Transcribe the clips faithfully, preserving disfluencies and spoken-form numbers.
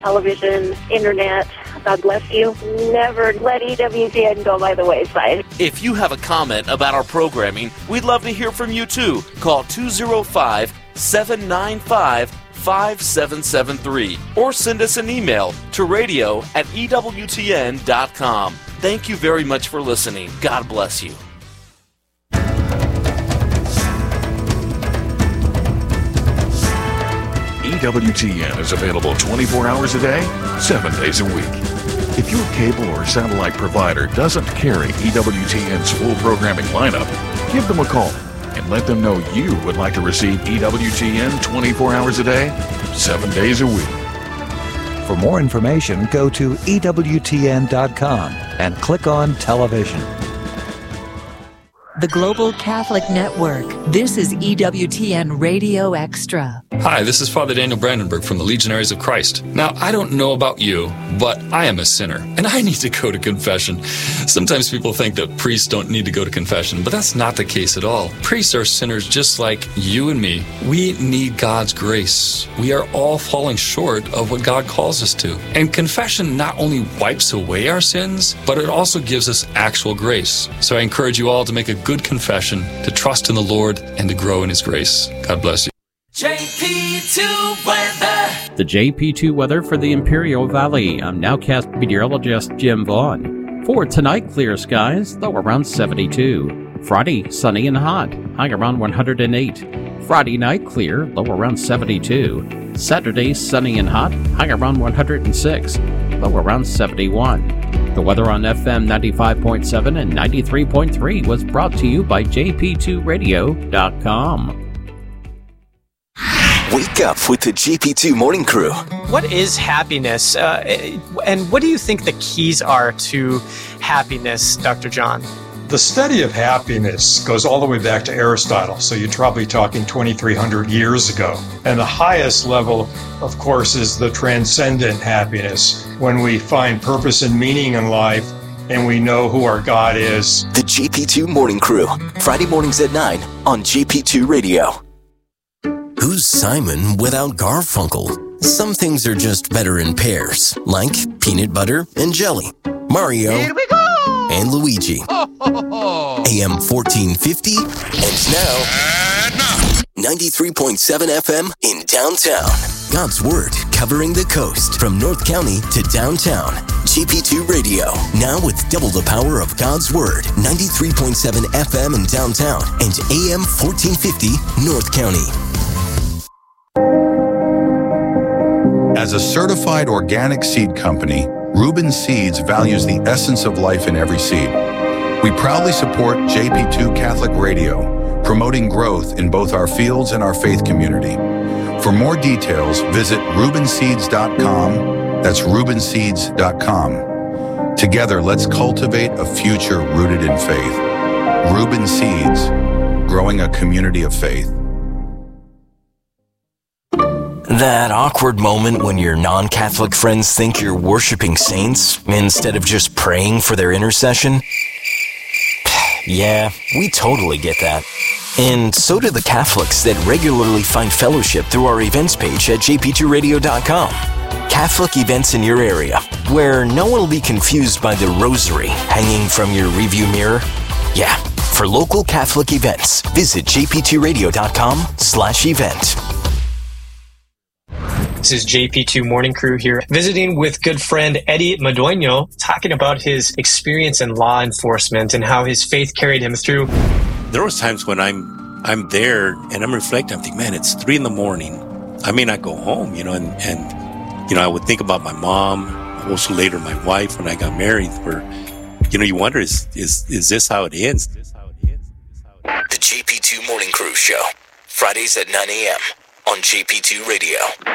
television, internet. God bless you. Never let E W T N go by the wayside. If you have a comment about our programming, we'd love to hear from you too. Call two oh five, seven nine five, five seven seven three or send us an email to radio at E W T N dot com. Thank you very much for listening. God bless you. E W T N is available twenty-four hours a day, seven days a week. If your cable or satellite provider doesn't carry E W T N's full programming lineup, give them a call and let them know you would like to receive E W T N twenty-four hours a day, seven days a week. For more information, go to E W T N dot com and click on television. The Global Catholic Network. This is E W T N Radio Extra. Hi, this is Father Daniel Brandenburg from the Legionaries of Christ. Now, I don't know about you, but I am a sinner, and I need to go to confession. Sometimes people think that priests don't need to go to confession, but that's not the case at all. Priests are sinners just like you and me. We need God's grace. We are all falling short of what God calls us to. And confession not only wipes away our sins, but it also gives us actual grace. So I encourage you all to make a good confession, to trust in the Lord, and to grow in His grace. God bless you. J P two weather. The J P two weather for the Imperial Valley. I'm nowcast meteorologist Jim Vaughn. For tonight, clear skies, low around seventy-two. Friday, sunny and hot, high around one hundred eight. Friday night, clear, low around seventy-two. Saturday, sunny and hot, high around one hundred six, low around seventy-one. The weather on F M ninety-five point seven and ninety-three point three was brought to you by J P two radio dot com. Wake up with the J P two Morning Crew. What is happiness? Uh, and what do you think the keys are to happiness, Doctor John? The study of happiness goes all the way back to Aristotle, so you're probably talking twenty-three hundred years ago. And the highest level, of course, is the transcendent happiness, when we find purpose and meaning in life and we know who our God is. The J P two Morning Crew, Friday mornings at nine on J P two Radio. Who's Simon without Garfunkel? Some things are just better in pairs, like peanut butter and jelly. Mario Here we go! and Luigi. Ho, ho, ho. A M fourteen fifty, and now ninety-three point seven F M in downtown. God's Word covering the coast from North County to downtown. J P two Radio, now with double the power of God's Word. ninety-three point seven F M in downtown and A M fourteen fifty North County. As a certified organic seed company, Reuben Seeds values the essence of life in every seed. We proudly support J P two Catholic Radio, promoting growth in both our fields and our faith community. For more details, visit reuben seeds dot com. That's reuben seeds dot com. Together, let's cultivate a future rooted in faith. Reuben Seeds, growing a community of faith. That awkward moment when your non-Catholic friends think you're worshiping saints instead of just praying for their intercession? Yeah, we totally get that. And so do the Catholics that regularly find fellowship through our events page at j p two radio dot com. Catholic events in your area, where no one will be confused by the rosary hanging from your review mirror. Yeah, for local Catholic events, visit j p two radio dot com slash event. This is J P two Morning Crew here, visiting with good friend Eddie Madueño, talking about his experience in law enforcement and how his faith carried him through. There was times when I'm I'm there and I'm reflecting, I'm thinking, man, it's three in the morning. I may not go home, you know, and, and you know, I would think about my mom, also later my wife when I got married, where, you know, you wonder, is is is this how it ends? The J P two Morning Crew Show, Fridays at nine a.m. on J P two Radio.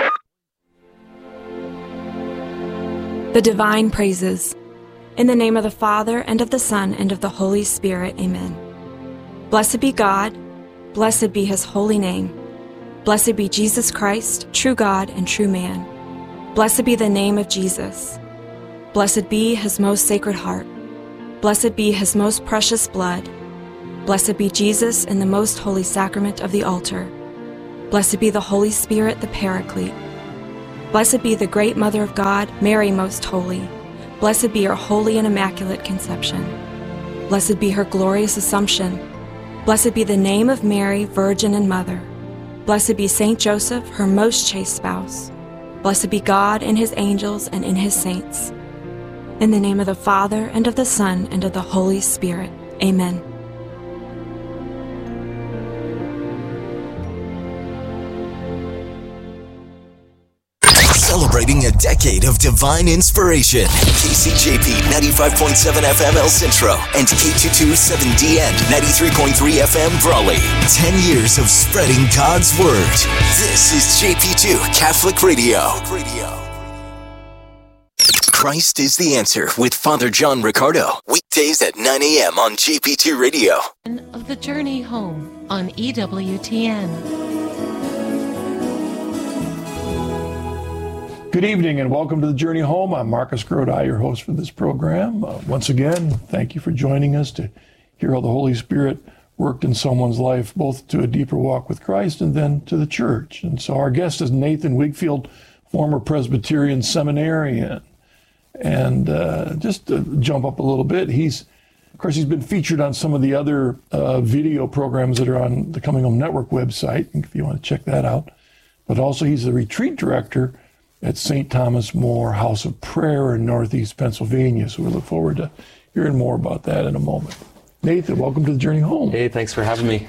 The Divine Praises. In the name of the Father, and of the Son, and of the Holy Spirit. Amen. Blessed be God. Blessed be His holy name. Blessed be Jesus Christ, true God and true man. Blessed be the name of Jesus. Blessed be His most sacred heart. Blessed be His most precious blood. Blessed be Jesus in the most holy sacrament of the altar. Blessed be the Holy Spirit, the Paraclete. Blessed be the great Mother of God, Mary most holy. Blessed be her holy and immaculate conception. Blessed be her glorious assumption. Blessed be the name of Mary, Virgin and Mother. Blessed be Saint Joseph, her most chaste spouse. Blessed be God in his angels and in his saints. In the name of the Father, and of the Son, and of the Holy Spirit. Amen. Celebrating a decade of divine inspiration. K C J P ninety-five point seven F M El Centro and K two twenty-seven D N ninety-three point three F M Brawley. Ten years of spreading God's Word. This is J P two Catholic Radio. Christ is the Answer with Father John Ricardo. Weekdays at nine a.m. on J P two Radio. Of the Journey Home on E W T N. Good evening and welcome to The Journey Home. I'm Marcus Grodi, your host for this program. Uh, once again, thank you for joining us to hear how the Holy Spirit worked in someone's life, both to a deeper walk with Christ and then to the church. And so our guest is Nathan Wigfield, former Presbyterian seminarian. And uh, just to jump up a little bit, he's, of course, he's been featured on some of the other uh, video programs that are on the Coming Home Network website, if you want to check that out. But also he's the retreat director at Saint Thomas More House of Prayer in Northeast Pennsylvania. So we look forward to hearing more about that in a moment. Nathan, welcome to The Journey Home. Hey, thanks for having me.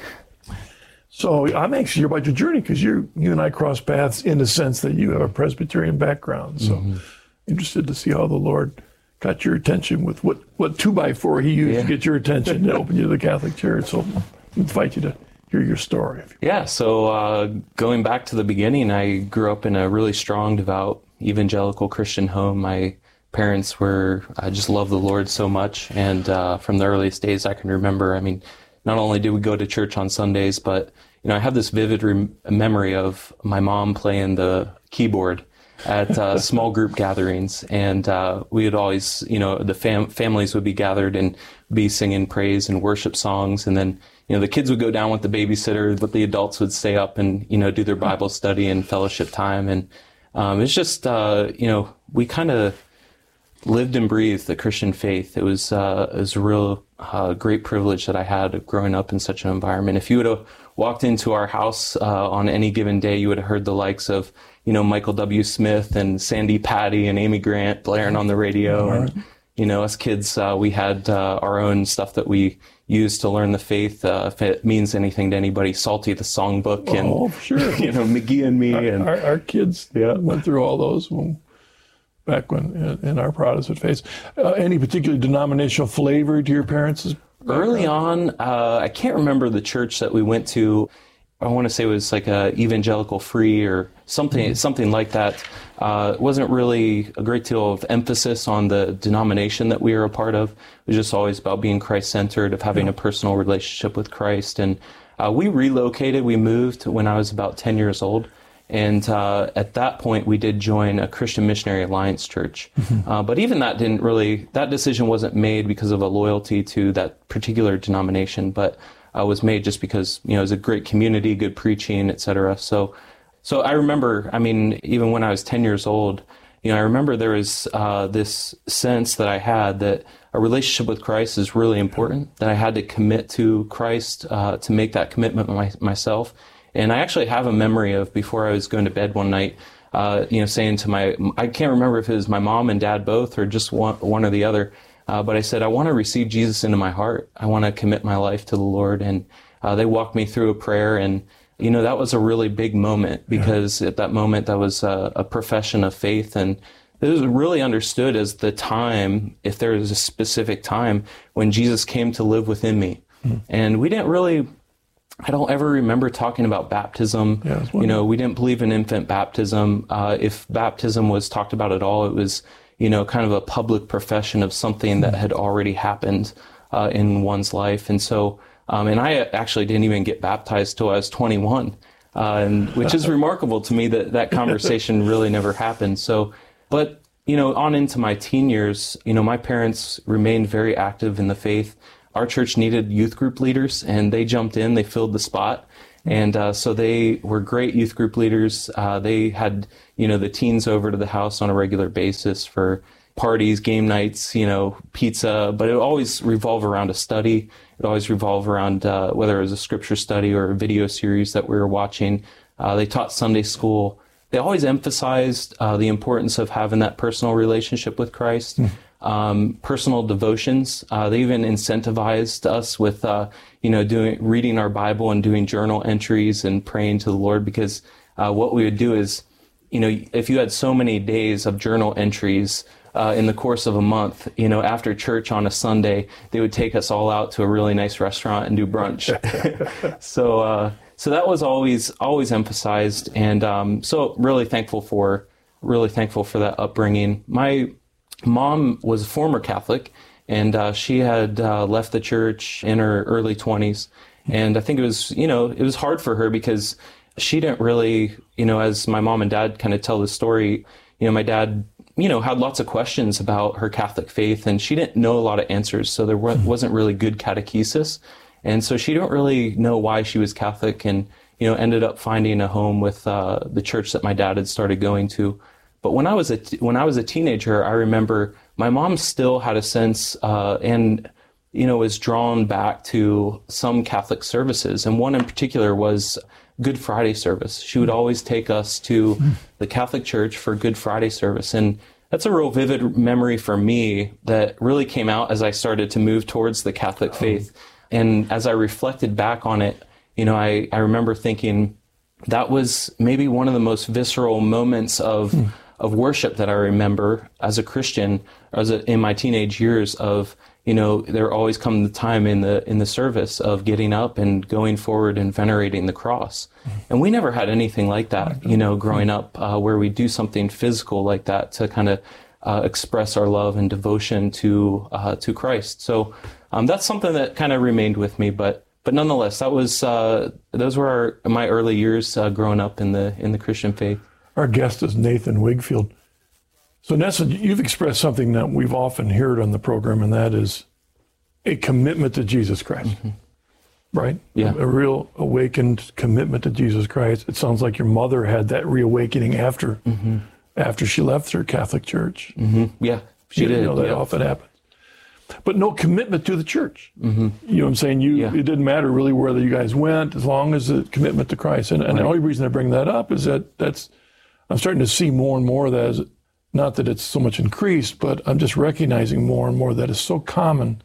So I'm anxious to hear about your journey because you you and I cross paths in the sense that you have a Presbyterian background. So mm-hmm. interested to see how the Lord got your attention with what, what two by four he used yeah. to get your attention to open you to the Catholic Church. So I invite you to hear your story. Yeah, so uh, going back to the beginning, I grew up in a really strong, devout, evangelical Christian home. My parents were, I just love the Lord so much. And uh, from the earliest days I can remember, I mean, not only did we go to church on Sundays, but, you know, I have this vivid rem- memory of my mom playing the keyboard at uh, small group gatherings. And uh, we would always, you know, the fam- families would be gathered and be singing praise and worship songs. And then, you know, the kids would go down with the babysitter, but the adults would stay up and, you know, do their Bible study and fellowship time. And um, it's just, uh, you know, we kind of lived and breathed the Christian faith. It was, uh, it was a real uh, great privilege that I had of growing up in such an environment. If you would have walked into our house uh, on any given day, you would have heard the likes of, you know, Michael W. Smith and Sandy Patty and Amy Grant blaring on the radio. Right. And, you know, as kids, uh, we had uh, our own stuff that we used to learn the faith. Uh, if it means anything to anybody, Salty the Songbook and, oh, sure. you know, McGee and Me. Our, and our, our kids yeah. went through all those when, back when in our Protestant faith. Uh, any particular denominational flavor to your parents' background? Early on, uh, I can't remember the church that we went to. I want to say it was like a evangelical free or something, mm-hmm. something like that. Uh, it wasn't really a great deal of emphasis on the denomination that we were a part of. It was just always about being Christ-centered, of having yeah. a personal relationship with Christ. And uh, we relocated, we moved when I was about ten years old. And uh, at that point, we did join a Christian Missionary Alliance church. Mm-hmm. Uh, but even that didn't really, that decision wasn't made because of a loyalty to that particular denomination, but uh, was made just because, you know, it was a great community, good preaching, et cetera. So, so I remember, I mean, even when I was ten years old, you know, I remember there was uh, this sense that I had that a relationship with Christ is really important, that I had to commit to Christ, uh, to make that commitment my, myself. And I actually have a memory of before I was going to bed one night, uh, you know, saying to my, I can't remember if it was my mom and dad both or just one, one or the other, uh, but I said, I want to receive Jesus into my heart. I want to commit my life to the Lord. And uh, they walked me through a prayer. And, you know, that was a really big moment because yeah. at that moment, that was a, a profession of faith. And it was really understood as the time, if there was a specific time, when Jesus came to live within me. Mm. And we didn't really... I don't ever remember talking about baptism. Yeah, you know, we didn't believe in infant baptism. Uh, if baptism was talked about at all, it was, you know, kind of a public profession of something that had already happened uh, in one's life. And so, um, and I actually didn't even get baptized till I was twenty-one, uh, and which is remarkable to me that that conversation really never happened. So, but, you know, on into my teen years, you know, my parents remained very active in the faith. Our church needed youth group leaders, and they jumped in, they filled the spot. And uh, so they were great youth group leaders. Uh, they had, you know, the teens over to the house on a regular basis for parties, game nights, you know, pizza, but it would always revolve around a study. It would always revolve around uh, whether it was a scripture study or a video series that we were watching. Uh, they taught Sunday school. They always emphasized uh, the importance of having that personal relationship with Christ, mm. um, personal devotions. Uh, they even incentivized us with, uh, you know, doing reading our Bible and doing journal entries and praying to the Lord, because uh, what we would do is, you know, if you had so many days of journal entries uh, in the course of a month, you know, after church on a Sunday, they would take us all out to a really nice restaurant and do brunch. so, uh, so that was always, always emphasized. And, um, so really thankful for, really thankful for that upbringing. My mom was a former Catholic, and, uh, she had, uh, left the church in her early twenties. And I think it was, you know, it was hard for her because she didn't really, you know, as my mom and dad kind of tell the story, you know, my dad, you know, had lots of questions about her Catholic faith, and she didn't know a lot of answers. So there wasn't really good catechesis. And so she didn't really know why she was Catholic, and, you know, ended up finding a home with uh, the church that my dad had started going to. But when I was a, t- when I was a teenager, I remember my mom still had a sense uh, and, you know, was drawn back to some Catholic services. And one in particular was Good Friday service. She would always take us to the Catholic Church for Good Friday service. And that's a real vivid memory for me that really came out as I started to move towards the Catholic faith. And as I reflected back on it, you know, I, I remember thinking that was maybe one of the most visceral moments of, mm. of worship that I remember as a Christian, as a, in my teenage years of, you know, there always come the time in the in the service of getting up and going forward and venerating the cross. Mm-hmm. And we never had anything like that, you know, growing up, uh, where we do something physical like that to kind of uh, express our love and devotion to uh, to Christ. So um, that's something that kind of remained with me. But but nonetheless, that was uh, those were our, my early years uh, growing up in the in the Christian faith. Our guest is Nathan Wigfield. So, Nessa, you've expressed something that we've often heard on the program, and that is a commitment to Jesus Christ, mm-hmm. right? Yeah. A, a real awakened commitment to Jesus Christ. It sounds like your mother had that reawakening after mm-hmm. after she left her Catholic church. Mm-hmm. Yeah, she you did. know, that yeah. often happens. But no commitment to the church. Mm-hmm. You know what I'm saying? You yeah. It didn't matter really whether you guys went, as long as the commitment to Christ. And, and right. the only reason I bring that up is that that's I'm starting to see more and more of that as, not that it's so much increased, but I'm just recognizing more and more that it's so common.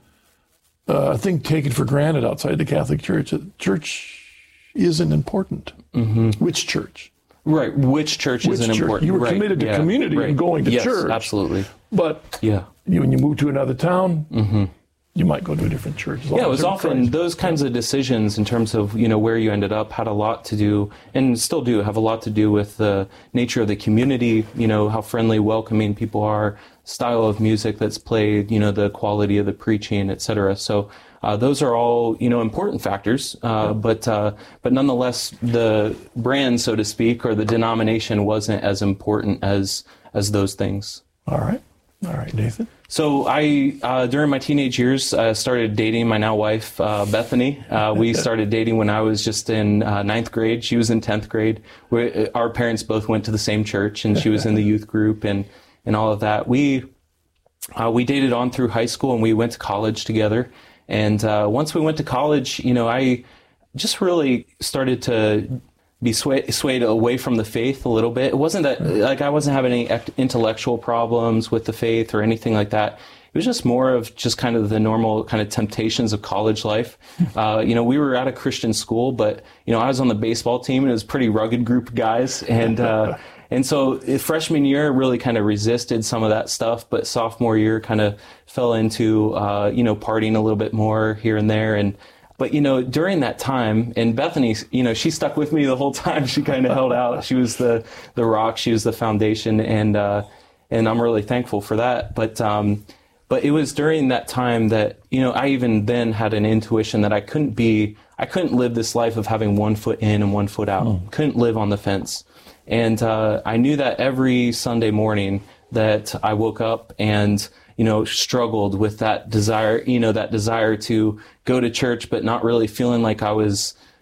Uh, I think taken for granted outside the Catholic Church. That church isn't important. Mm-hmm. Which church? Right. Which church Which isn't church? important? You were right. committed to yeah. community right. and going to yes, church. Absolutely. But yeah, you, when you move to another town, mm-hmm. you might go to a different church. Yeah, it was often Christ. Those kinds of decisions in terms of, you know, where you ended up had a lot to do, and still do have a lot to do with the nature of the community, you know, how friendly, welcoming people are, style of music that's played, you know, the quality of the preaching, et cetera. So uh, those are all, you know, important factors, uh, yeah. but uh, but nonetheless, the brand, so to speak, or the denomination wasn't as important as as those things. All right. All right, Nathan. So I, uh, during my teenage years, uh, started dating my now wife, uh, Bethany. Uh, we started dating when I was just in uh, ninth grade. She was in tenth grade. We, our parents both went to the same church, and she was in the youth group and, and all of that. We, uh, we dated on through high school, and we went to college together. And uh, once we went to college, you know, I just really started to be swayed, swayed away from the faith a little bit. It wasn't that, like, I wasn't having any intellectual problems with the faith or anything like that. It was just more of just kind of the normal kind of temptations of college life. Uh, you know, we were at a Christian school, but, you know, I was on the baseball team, and it was a pretty rugged group of guys. And, uh, and so freshman year really kind of resisted some of that stuff, but sophomore year kind of fell into, uh, you know, partying a little bit more here and there. And, But, you know, during that time, and Bethany, you know, she stuck with me the whole time. She kind of held out. She was the, the rock. She was the foundation. And, uh, and I'm really thankful for that. But, um, but it was during that time that, you know, I even then had an intuition that I couldn't be, I couldn't live this life of having one foot in and one foot out. Mm. Couldn't live on the fence. And, uh, I knew that every Sunday morning that I woke up and, you know, struggled with that desire, you know, that desire to go to church, but not really feeling like I was,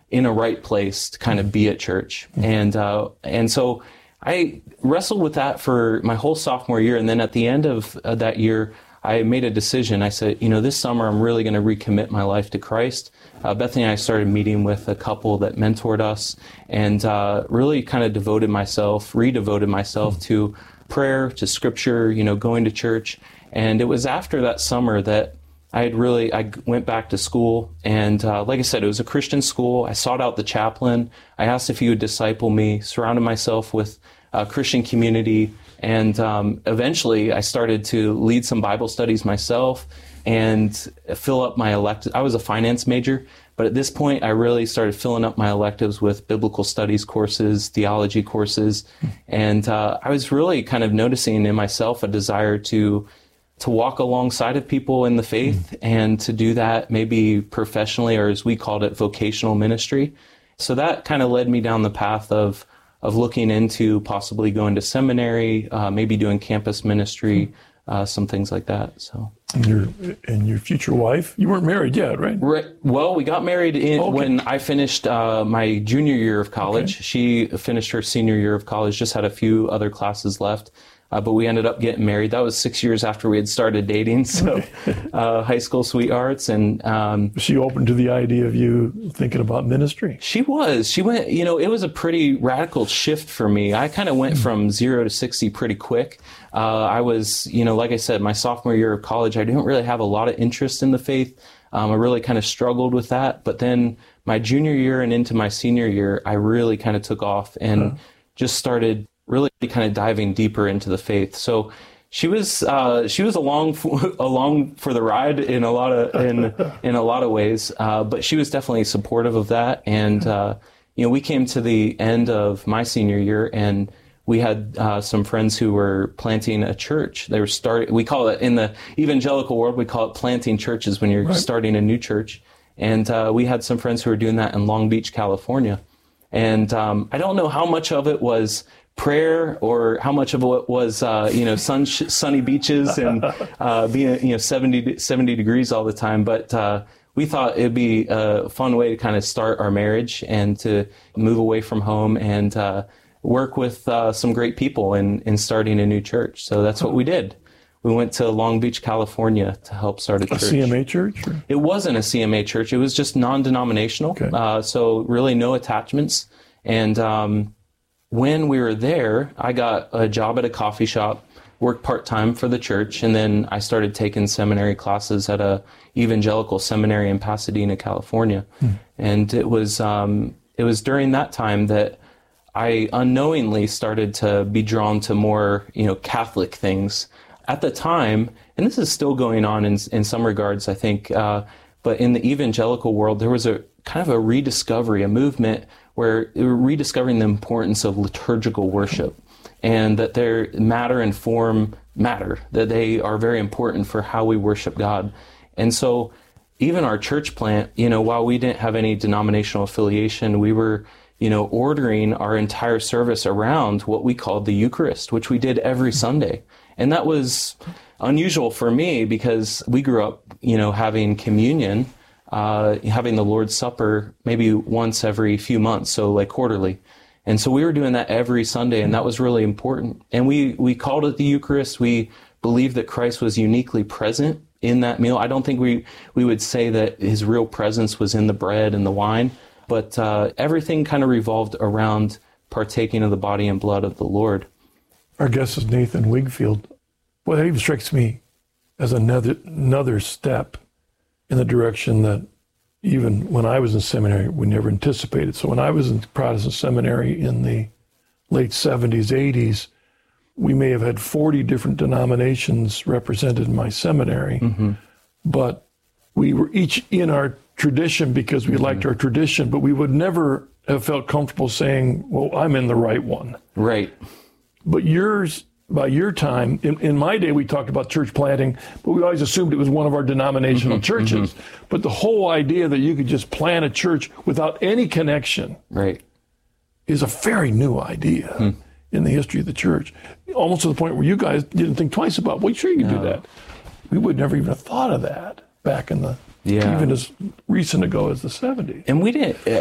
in a right place to kind of be at church. And, uh, and so I wrestled with that for my whole sophomore year. And then at the end of uh, that year, I made a decision. I said, you know, this summer I'm really going to recommit my life to Christ. Uh, Bethany and I started meeting with a couple that mentored us, and uh, really kind of devoted myself, redevoted myself to prayer, to scripture, you know, going to church. And it was after that summer that I had really, I went back to school, and uh, like I said, it was a Christian school. I sought out the chaplain. I asked if he would disciple me, surrounded myself with a Christian community, and um, eventually I started to lead some Bible studies myself and fill up my electives. I was a finance major, but at this point I really started filling up my electives with biblical studies courses, theology courses, and uh, I was really kind of noticing in myself a desire to to walk alongside of people in the faith, and to do that maybe professionally, or as we called it, vocational ministry. So that kind of led me down the path of of looking into possibly going to seminary, uh, maybe doing campus ministry, uh, some things like that. So, and your and your future wife, you weren't married yet, right? Right. Well, we got married in, okay. when I finished uh, my junior year of college. Okay. She finished her senior year of college, just had a few other classes left. Uh, but we ended up getting married. That was six years after we had started dating, so uh, high school sweethearts. And um, was she open to the idea of you thinking about ministry? She was. She went, you know, it was a pretty radical shift for me. I kind of went from zero to sixty pretty quick. Uh, I was, you know, like I said, my sophomore year of college, I didn't really have a lot of interest in the faith. Um, I really kind of struggled with that. But then my junior year and into my senior year, I really kind of took off and huh. just started really kind of diving deeper into the faith. So she was uh, she was along for, along for the ride in a lot of in in a lot of ways, uh, but she was definitely supportive of that. And uh, you know, we came to the end of my senior year, and we had uh, some friends who were planting a church. They were starting. We call it in the evangelical world, we call it planting churches when you're right. starting a new church. And uh, we had some friends who were doing that in Long Beach, California. And um, I don't know how much of it was prayer or how much of it was, uh, you know, sun, sunny beaches and uh, being, you know, seventy, seventy degrees all the time. But uh, we thought it'd be a fun way to kind of start our marriage and to move away from home and uh, work with uh, some great people in, in starting a new church. So that's what we did. We went to Long Beach, California to help start a church. A C M A church? Or? It wasn't a C M A church. It was just non-denominational. Okay. Uh, so really no attachments. And um, when we were there, I got a job at a coffee shop, worked part-time for the church, and then I started taking seminary classes at a evangelical seminary in Pasadena, California. Hmm. And it was um, it was during that time that I unknowingly started to be drawn to more, you know, Catholic things. At the time, and this is still going on in in some regards, I think, uh, but in the evangelical world, there was a kind of a rediscovery, a movement where they were rediscovering the importance of liturgical worship, and that their matter and form matter, that they are very important for how we worship God. And so even our church plant, you know, while we didn't have any denominational affiliation, we were, you know, ordering our entire service around what we called the Eucharist, which we did every Sunday. And that was unusual for me because we grew up, you know, having communion, uh, having the Lord's Supper maybe once every few months, so like quarterly. And so we were doing that every Sunday, and that was really important. And we, we called it the Eucharist. We believed that Christ was uniquely present in that meal. I don't think we, we would say that his real presence was in the bread and the wine, but uh, everything kind of revolved around partaking of the body and blood of the Lord. Our guest is Nathan Wigfield. Well, that even strikes me as another another step in the direction that even when I was in seminary, we never anticipated. So when I was in Protestant seminary in the late seventies, eighties, we may have had forty different denominations represented in my seminary, mm-hmm. but we were each in our tradition because we mm-hmm. liked our tradition, but we would never have felt comfortable saying, well, I'm in the right one. Right. But yours, by your time, in, in my day, we talked about church planting, but we always assumed it was one of our denominational mm-hmm, churches. Mm-hmm. But the whole idea that you could just plant a church without any connection right. is a very new idea mm. in the history of the church. Almost to the point where you guys didn't think twice about, well, sure you can no. do that. We would never even have thought of that back in the, yeah. even as recent ago as the seventies. And we didn't... Uh,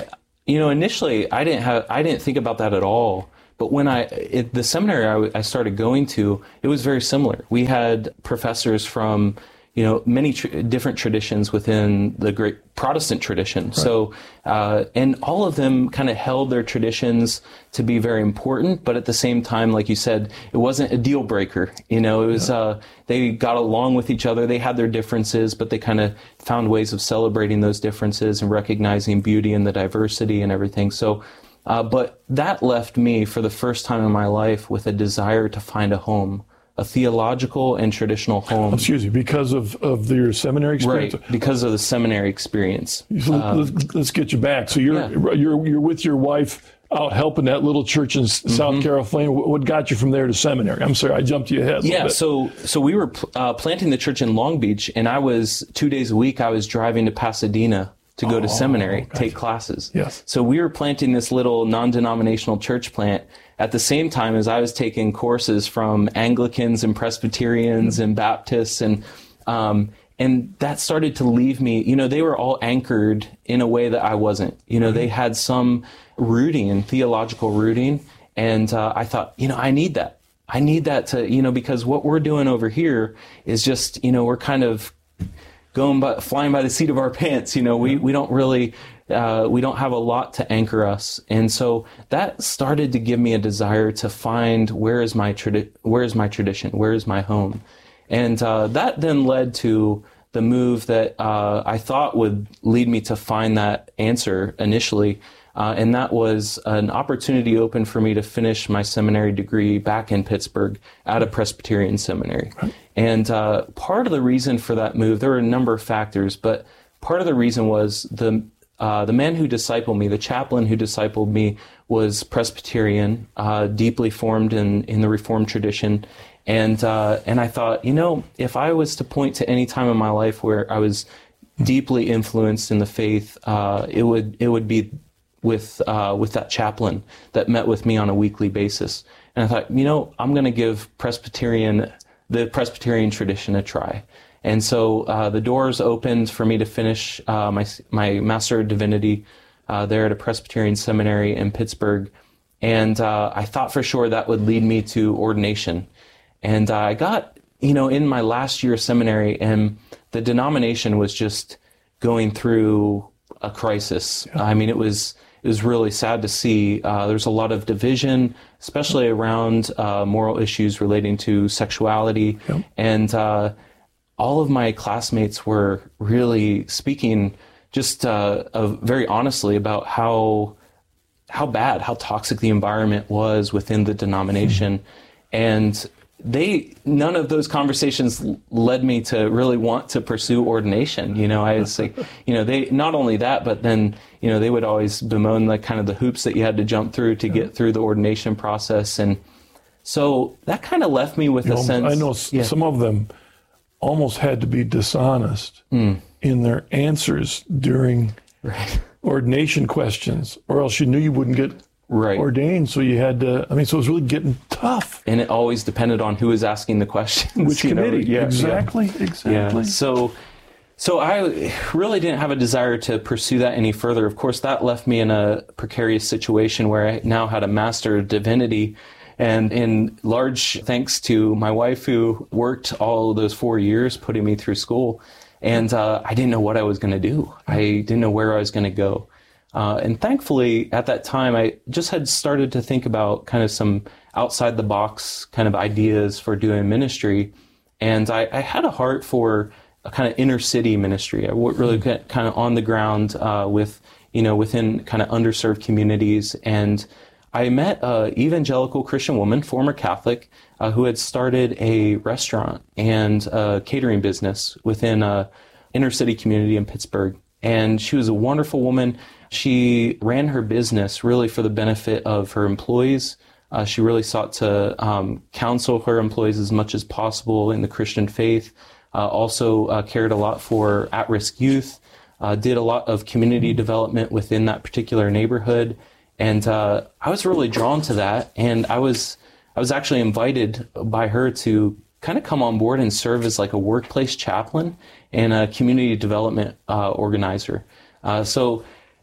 You know, initially I didn't have, I didn't think about that at all. But when I, at the seminary I, w- I started going to, it was very similar. We had professors from, you know, many tr- different traditions within the great Protestant tradition. Right. So, uh, and all of them kind of held their traditions to be very important, but at the same time, like you said, it wasn't a deal breaker. You know, it was, yeah. uh, they got along with each other. They had their differences, but they kind of found ways of celebrating those differences and recognizing beauty in the diversity and everything. So, uh, but that left me for the first time in my life with a desire to find a home. A theological and traditional home. Excuse me, because of, of your seminary experience? Right, because of the seminary experience. So um, let's, let's get you back. So you're, yeah. you're, you're with your wife out helping that little church in mm-hmm. South Carolina. What got you from there to seminary? I'm sorry, I jumped you ahead a Yeah, bit. so so we were uh, planting the church in Long Beach, and I was, two days a week, I was driving to Pasadena to go oh, to seminary, gotcha. take classes. Yes. So we were planting this little non-denominational church plant at the same time as I was taking courses from Anglicans and Presbyterians mm-hmm. and Baptists, and um, and that started to leave me, you know, they were all anchored in a way that I wasn't. You know, mm-hmm. they had some rooting and theological rooting, and uh, I thought, you know, I need that. I need that to, you know, because what we're doing over here is just, you know, we're kind of going by, flying by the seat of our pants. You know, we, we don't really, uh, we don't have a lot to anchor us. And so that started to give me a desire to find where is my tradi- where is my tradition? Where is my home? And uh, that then led to the move that uh, I thought would lead me to find that answer initially. Uh, and that was an opportunity open for me to finish my seminary degree back in Pittsburgh at a Presbyterian seminary. Right. And uh, part of the reason for that move, there were a number of factors, but part of the reason was the uh, the man who discipled me, the chaplain who discipled me, was Presbyterian, uh, deeply formed in, in the Reformed tradition. And uh, and I thought, you know, if I was to point to any time in my life where I was deeply influenced in the faith, uh, it would it would be with uh, with that chaplain that met with me on a weekly basis. And I thought, you know, I'm going to give Presbyterian the Presbyterian tradition a try. And so uh, the doors opened for me to finish uh, my my Master of Divinity uh, there at a Presbyterian seminary in Pittsburgh. And uh, I thought for sure that would lead me to ordination. And uh, I got, you know, in my last year of seminary, and the denomination was just going through a crisis. Yeah. I mean, it was it was really sad to see. Uh, there's a lot of division, especially around uh, moral issues relating to sexuality. Yeah. And uh, all of my classmates were really speaking just uh, of very honestly about how how bad, how toxic the environment was within the denomination. Mm-hmm. And they, none of those conversations led me to really want to pursue ordination. You know, I was like, you know, they, not only that, but then, you know, they would always bemoan like kind of the hoops that you had to jump through to yeah. get through the ordination process. And so that kind of left me with you a know, sense. I know yeah. some of them almost had to be dishonest mm. in their answers during right. ordination questions, or else you knew you wouldn't get right. ordained. So you had to, I mean, so it was really getting tough. And it always depended on who was asking the questions. Which committee? Yeah, exactly, yeah. exactly. Yeah. So, so I really didn't have a desire to pursue that any further. Of course, that left me in a precarious situation where I now had a Master of Divinity. And in large thanks to my wife who worked all those four years putting me through school. And uh, I didn't know what I was going to do. I didn't know where I was going to go. Uh, and thankfully, at that time, I just had started to think about kind of some outside the box kind of ideas for doing ministry. And I, I had a heart for a kind of inner city ministry. I really get kind of on the ground uh, with, you know, within kind of underserved communities. And I met an evangelical Christian woman, former Catholic, uh, who had started a restaurant and a catering business within a inner city community in Pittsburgh. And she was a wonderful woman. She ran her business really for the benefit of her employees. Uh, she really sought to um, counsel her employees as much as possible in the Christian faith. Uh, also uh, cared a lot for at-risk youth. Uh, did a lot of community development within that particular neighborhood. And uh, I was really drawn to that. And I was I was actually invited by her to kind of come on board and serve as like a workplace chaplain and a community development uh, organizer. Uh, so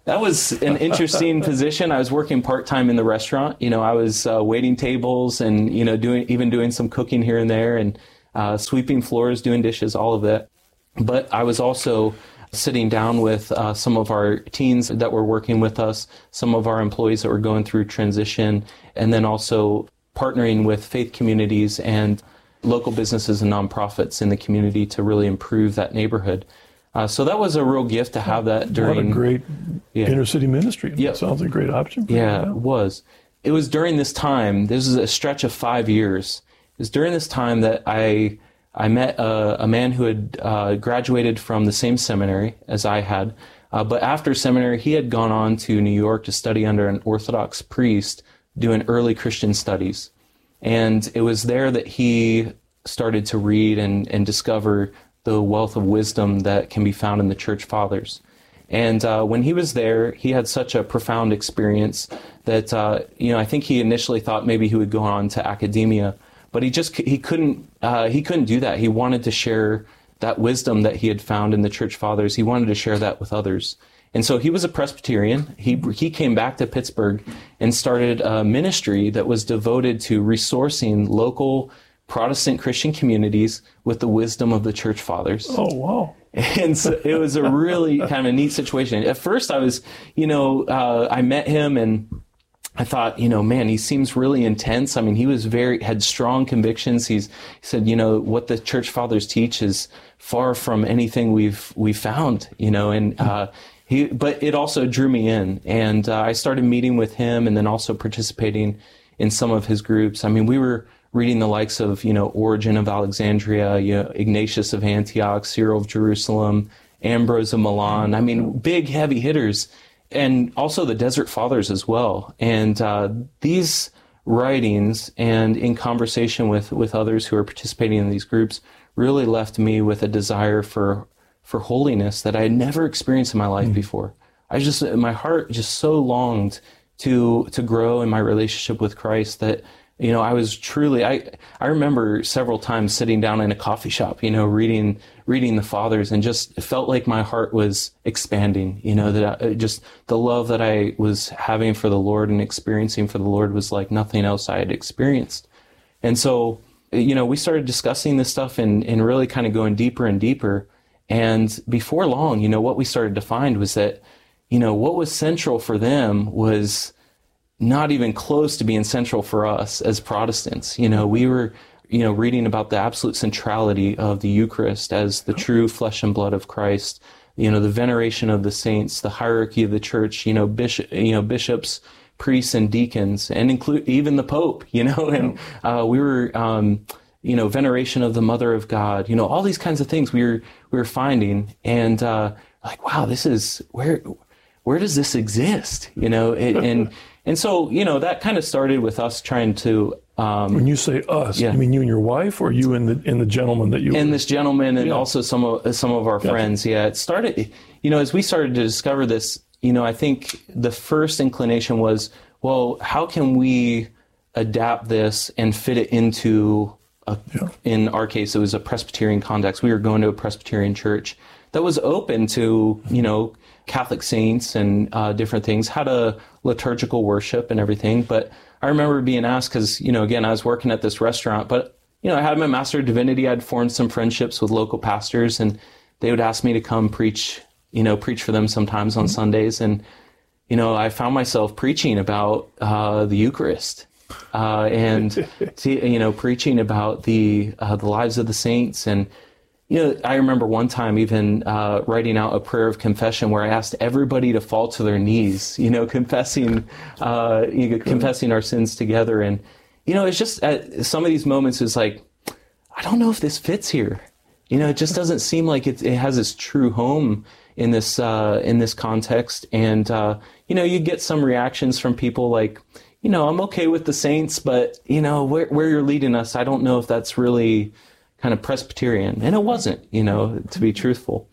that was an interesting position. I was working part-time in the restaurant. You know, I was uh, waiting tables and, you know, doing even doing some cooking here and there and uh, sweeping floors, doing dishes, all of that. But I was also sitting down with uh, some of our teens that were working with us, some of our employees that were going through transition, and then also partnering with faith communities and local businesses and nonprofits in the community to really improve that neighborhood. Uh, so that was a real gift to have that during... What a great yeah. inner city ministry. Yeah. That sounds like a great option. For yeah, you. it was. It was during this time, this is a stretch of five years, it was during this time that I I met a, a man who had uh, graduated from the same seminary as I had, uh, but after seminary, he had gone on to New York to study under an Orthodox priest doing early Christian studies. And it was there that he started to read and, and discover the wealth of wisdom that can be found in the church fathers. And uh, when he was there, he had such a profound experience that, uh, you know, I think he initially thought maybe he would go on to academia, but he just, he couldn't, uh, he couldn't do that. He wanted to share that wisdom that he had found in the church fathers. He wanted to share that with others. And so he was a Presbyterian. He, he came back to Pittsburgh and started a ministry that was devoted to resourcing local Protestant Christian communities with the wisdom of the church fathers. Oh, wow. And so it was a really kind of a neat situation. At first I was, you know, uh, I met him and I thought, you know, man, he seems really intense. I mean, he was very, had strong convictions. He's, he said, you know, what the church fathers teach is far from anything we've, we've found, you know, and, uh, he, but it also drew me in, and uh, I started meeting with him and then also participating in some of his groups. I mean, we were reading the likes of, you know, Origen of Alexandria, you know, Ignatius of Antioch, Cyril of Jerusalem, Ambrose of Milan. I mean, big, heavy hitters. And also the Desert Fathers as well. And uh, these writings and in conversation with, with others who are participating in these groups really left me with a desire for for holiness that I had never experienced in my life mm. before. I just, my heart just so longed to to grow in my relationship with Christ that, you know, I was truly, I I remember several times sitting down in a coffee shop, you know, reading reading the Fathers, and just felt like my heart was expanding, you know, that I, just the love that I was having for the Lord and experiencing for the Lord was like nothing else I had experienced. And so, you know, we started discussing this stuff and, and really kind of going deeper and deeper. And before long, you know, what we started to find was that, you know, what was central for them was not even close to being central for us as Protestants. You know, we were, you know, reading about the absolute centrality of the Eucharist as the true flesh and blood of Christ, you know, the veneration of the saints, the hierarchy of the church, you know, bishop, you know, bishops, priests and deacons, and include even the Pope, you know, and uh, we were, um, you know, veneration of the Mother of God, you know, all these kinds of things we were, we were finding, and uh, like, wow, this is, where, where does this exist, you know, and, and, and so, you know, that kind of started with us trying to, um, when you say us, yeah. you mean you and your wife, or you and the, and the gentleman that you and were? this gentleman, and yeah. also some of, some of our gotcha. friends. Yeah. It started, you know, as we started to discover this, you know, I think the first inclination was, well, how can we adapt this and fit it into A, yeah. in our case, it was a Presbyterian context. We were going to a Presbyterian church that was open to, you know, Catholic saints and uh, different things, had a liturgical worship and everything. But I remember being asked, because, you know, again, I was working at this restaurant, but, you know, I had my Master of Divinity. I'd formed some friendships with local pastors, and they would ask me to come preach, you know, preach for them sometimes on mm-hmm. Sundays. And, you know, I found myself preaching about uh, the Eucharist. Uh, and, you know, preaching about the uh, the lives of the saints. And, you know, I remember one time even uh, writing out a prayer of confession where I asked everybody to fall to their knees, you know, confessing uh, you know, confessing our sins together. And, you know, it's just at some of these moments it's like, I don't know if this fits here. You know, it just doesn't seem like it, it has its true home in this uh, in this context. And, uh, you know, you get some reactions from people like, you know, I'm okay with the saints, but, you know, where, where you're leading us, I don't know if that's really kind of Presbyterian. And it wasn't, you know, to be truthful.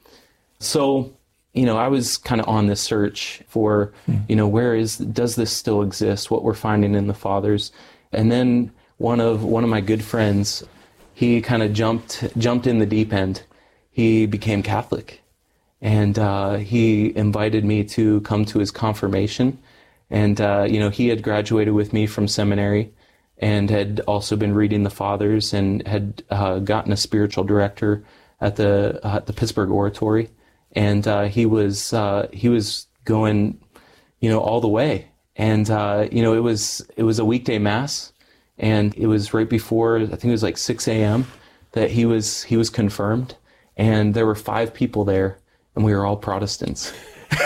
So, you know, I was kind of on this search for, you know, where is, does this still exist? What we're finding in the Fathers. And then one of, one of my good friends, he kind of jumped, jumped in the deep end. He became Catholic. and uh, he invited me to come to his confirmation. And, uh, you know, he had graduated with me from seminary and had also been reading the Fathers and had uh, gotten a spiritual director at the uh, at the Pittsburgh Oratory. And uh, he was uh, he was going, you know, all the way. And, uh, you know, it was it was a weekday mass, and it was right before, I think it was like six a.m. that he was he was confirmed. And there were five people there, and we were all Protestants.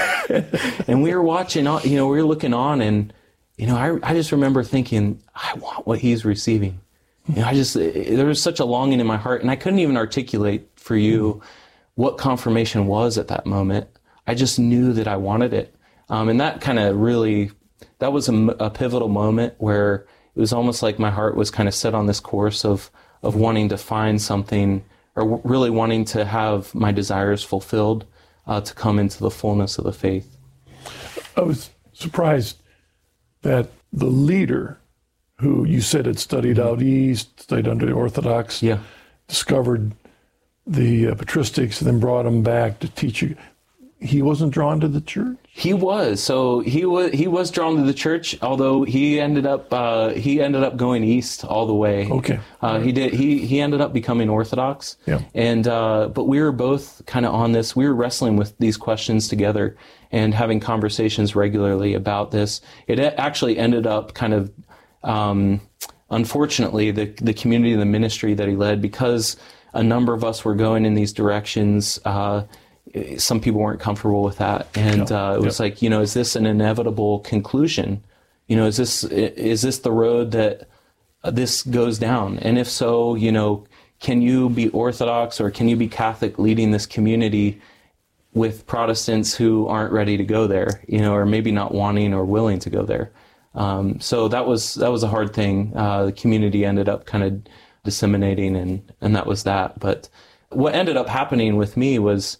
And we were watching, you know, we were looking on, and, you know, I, I just remember thinking, I want what he's receiving. You know, I just, there was such a longing in my heart, and I couldn't even articulate for you what confirmation was at that moment. I just knew that I wanted it. Um, and that kind of really, that was a, a pivotal moment where it was almost like my heart was kind of set on this course of, of wanting to find something, or really wanting to have my desires fulfilled. Uh, to come into the fullness of the faith. I was surprised that the leader, who you said had studied out east, studied under the Orthodox, yeah. discovered the uh, patristics, and then brought him back to teach you. He wasn't drawn to the church? He was. So he was he was drawn to the church, although he ended up uh, he ended up going east all the way. Okay. Uh, he did. He he ended up becoming Orthodox. Yeah. And uh, but we were both kind of on this. We were wrestling with these questions together and having conversations regularly about this. It actually ended up kind of, um, unfortunately, the the community and the ministry that he led, because a number of us were going in these directions. Uh, Some people weren't comfortable with that, and uh, it was yep. like, you know, is this an inevitable conclusion? You know, is this is this the road that this goes down? And if so, you know, can you be Orthodox or can you be Catholic leading this community with Protestants who aren't ready to go there? You know, or maybe not wanting or willing to go there. Um, so that was that was a hard thing. Uh, the community ended up kind of disseminating, and and that was that. But what ended up happening with me was,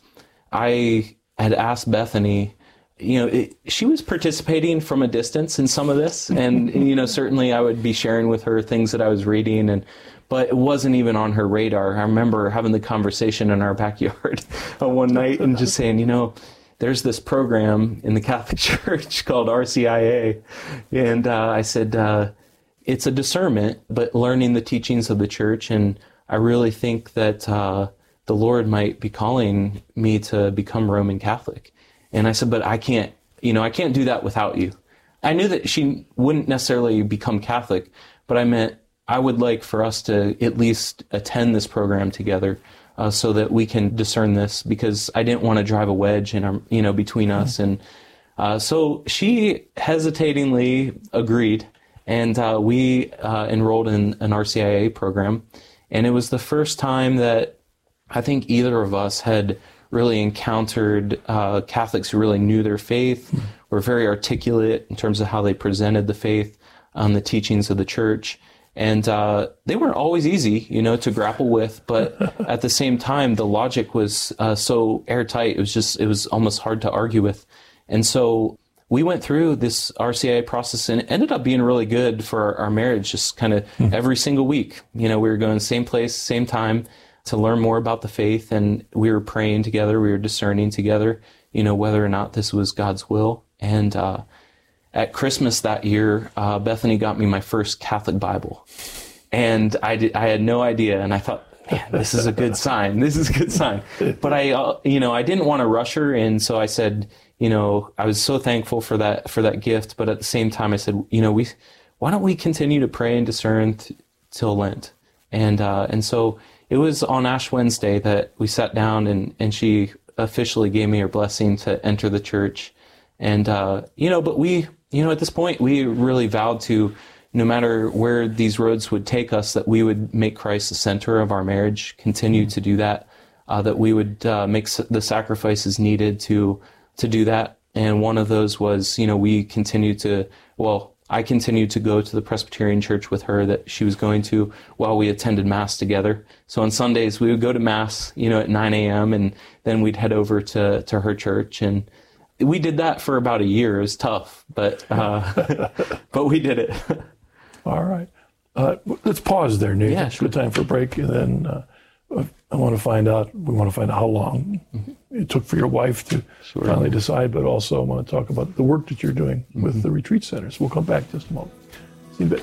I had asked Bethany, you know, it, she was participating from a distance in some of this. And, you know, certainly I would be sharing with her things that I was reading, and but it wasn't even on her radar. I remember having the conversation in our backyard one night and just saying, you know, there's this program in the Catholic Church called R C I A. And uh, I said, uh, it's a discernment, but learning the teachings of the church. And I really think that uh, the Lord might be calling me to become Roman Catholic. And I said, but I can't, you know, I can't do that without you. I knew that she wouldn't necessarily become Catholic, but I meant I would like for us to at least attend this program together uh, so that we can discern this, because I didn't want to drive a wedge in our, you know, between us. And uh, so she hesitatingly agreed, and uh, we uh, enrolled in an R C I A program. And it was the first time that I think either of us had really encountered uh, Catholics who really knew their faith, mm. were very articulate in terms of how they presented the faith, um, the teachings of the church. And uh, they weren't always easy, you know, to grapple with, but at the same time, the logic was uh, so airtight, it was just, it was almost hard to argue with. And so we went through this R C I A process, and it ended up being really good for our, our marriage, just kind of mm. every single week. You know, we were going same place, same time, to learn more about the faith, and we were praying together, we were discerning together, you know, whether or not this was God's will. And uh, at Christmas that year, uh, Bethany got me my first Catholic Bible, and I, did, I had no idea, and I thought, man, this is a good sign, this is a good sign. But I, uh, you know, I didn't want to rush her, and so I said, you know, I was so thankful for that, for that gift, but at the same time I said, you know, we, why don't we continue to pray and discern th- till Lent? And, uh, and so it was on Ash Wednesday that we sat down, and, and she officially gave me her blessing to enter the church. And, uh, you know, but we, you know, at this point, we really vowed to, no matter where these roads would take us, that we would make Christ the center of our marriage, continue mm-hmm. to do that, uh, that we would uh, make the sacrifices needed to to do that. And one of those was, you know, we continued to, well, I continued to go to the Presbyterian church with her that she was going to while we attended Mass together. So on Sundays, we would go to Mass, you know, at nine a.m., and then we'd head over to, to her church. And we did that for about a year. It was tough, but uh, but we did it. All right. Uh, let's pause there, Nate. Yeah, sure. Good time for a break. And then uh, I want to find out, we want to find out how long mm-hmm. it took for your wife to sure. finally decide, but also I want to talk about the work that you're doing mm-hmm. with the retreat centers. We'll come back in just a moment. See you in a bit.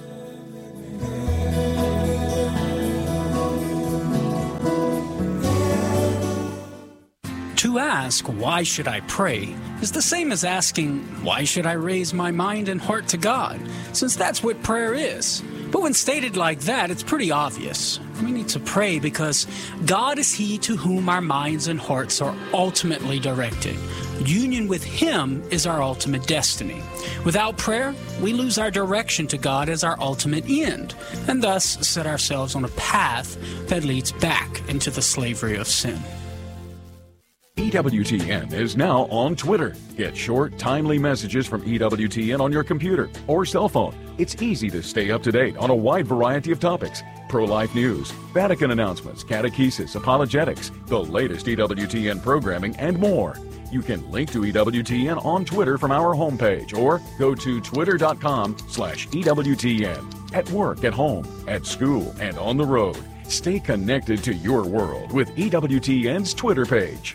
To ask, why should I pray, is the same as asking, why should I raise my mind and heart to God, since that's what prayer is. But when stated like that, it's pretty obvious. We need to pray because God is He to whom our minds and hearts are ultimately directed. Union with Him is our ultimate destiny. Without prayer, we lose our direction to God as our ultimate end, and thus set ourselves on a path that leads back into the slavery of sin. E W T N is now on Twitter. Get short, timely messages from E W T N on your computer or cell phone. It's easy to stay up to date on a wide variety of topics. Pro-life news, Vatican announcements, catechesis, apologetics, the latest E W T N programming, and more. You can link to E W T N on Twitter from our homepage or go to twitter.com slash EWTN. At work, at home, at school, and on the road. Stay connected to your world with E W T N's Twitter page.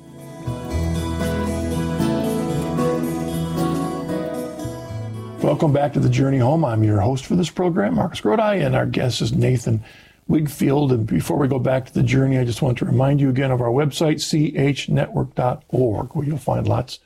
Welcome back to The Journey Home. I'm your host for this program, Marcus Grodi, and our guest is Nathan Wigfield. And before we go back to the journey, I just want to remind you again of our website, c h network dot org, where you'll find lots